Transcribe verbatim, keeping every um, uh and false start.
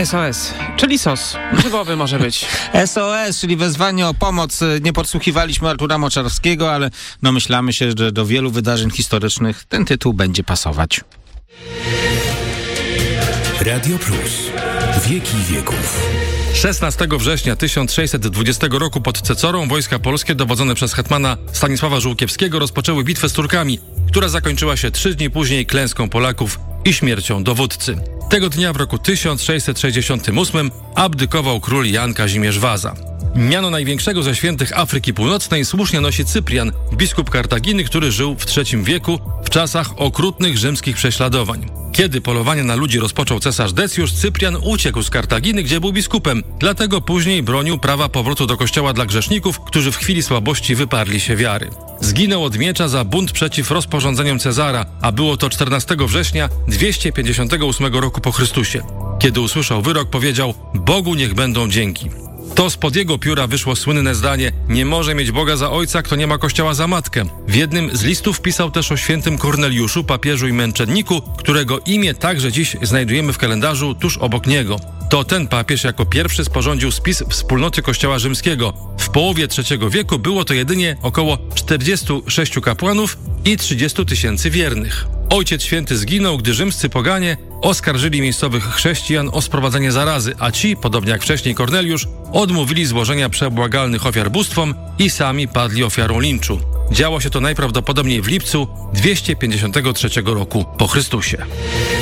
S O S, czyli S O S. Grzybowy może być. S O S, czyli wezwanie o pomoc. Nie podsłuchiwaliśmy Artura Moczarskiego, ale domyślamy się, że do wielu wydarzeń historycznych ten tytuł będzie pasować. Radio Plus. Wieki wieków. szesnastego września tysiąc sześćset dwudziestego roku pod Cecorą wojska polskie dowodzone przez hetmana Stanisława Żółkiewskiego rozpoczęły bitwę z Turkami, która zakończyła się trzy dni później klęską Polaków i śmiercią dowódcy. Tego dnia w roku tysiąc sześćset sześćdziesiątym ósmym abdykował król Jan Kazimierz Waza. Miano największego ze świętych Afryki Północnej słusznie nosi Cyprian, biskup Kartaginy, który żył w trzecim wieku w czasach okrutnych rzymskich prześladowań. Kiedy polowanie na ludzi rozpoczął cesarz Decjusz, Cyprian uciekł z Kartaginy, gdzie był biskupem. Dlatego później bronił prawa powrotu do kościoła dla grzeszników, którzy w chwili słabości wyparli się wiary. Zginął od miecza za bunt przeciw rozporządzeniom Cezara, a było to czternastego września dwieście pięćdziesiątego ósmego roku po Chrystusie. Kiedy usłyszał wyrok, powiedział: Bogu niech będą dzięki. To spod jego pióra wyszło słynne zdanie: nie może mieć Boga za ojca, kto nie ma kościoła za matkę. W jednym z listów pisał też o świętym Korneliuszu, papieżu i męczenniku, którego imię także dziś znajdujemy w kalendarzu tuż obok niego. To ten papież jako pierwszy sporządził spis wspólnoty Kościoła Rzymskiego. W połowie trzeciego wieku było to jedynie około czterdziestu sześciu kapłanów i trzydziestu tysięcy wiernych. Ojciec Święty zginął, gdy rzymscy poganie oskarżyli miejscowych chrześcijan o sprowadzenie zarazy, a ci, podobnie jak wcześniej Korneliusz, odmówili złożenia przebłagalnych ofiar bóstwom i sami padli ofiarą linczu. Działo się to najprawdopodobniej w lipcu dwieście pięćdziesiątego trzeciego roku po Chrystusie.